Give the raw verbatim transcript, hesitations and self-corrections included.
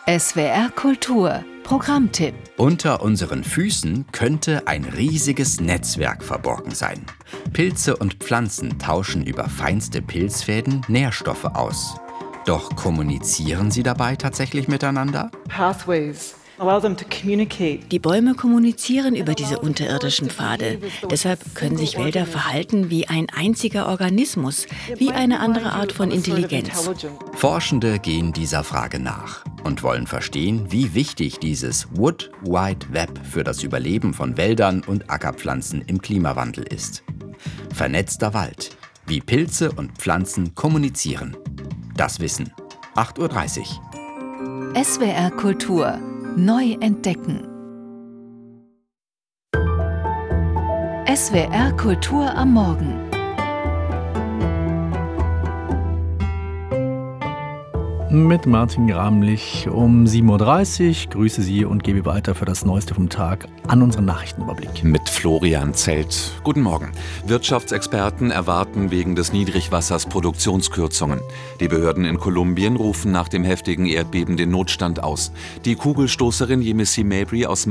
S W R Kultur Programmtipp. Unter unseren Füßen könnte ein riesiges Netzwerk verborgen sein. Pilze und Pflanzen tauschen über feinste Pilzfäden Nährstoffe aus. Doch kommunizieren sie dabei tatsächlich miteinander? Pathways. Die Bäume kommunizieren über diese unterirdischen Pfade. Deshalb können sich Wälder verhalten wie ein einziger Organismus, wie eine andere Art von Intelligenz. Forschende gehen dieser Frage nach und wollen verstehen, wie wichtig dieses Wood Wide Web für das Überleben von Wäldern und Ackerpflanzen im Klimawandel ist. Vernetzter Wald, wie Pilze und Pflanzen kommunizieren. Das Wissen. acht Uhr dreißig. S W R Kultur. Neu entdecken. S W R Kultur am Morgen. Mit Martin Gramlich um sieben Uhr dreißig. Grüße Sie und gebe weiter für das Neueste vom Tag an unseren Nachrichtenüberblick. Mit Florian Zelt. Guten Morgen. Wirtschaftsexperten erwarten wegen des Niedrigwassers Produktionskürzungen. Die Behörden in Kolumbien rufen nach dem heftigen Erdbeben den Notstand aus. Die Kugelstoßerin Yemisi Mabry aus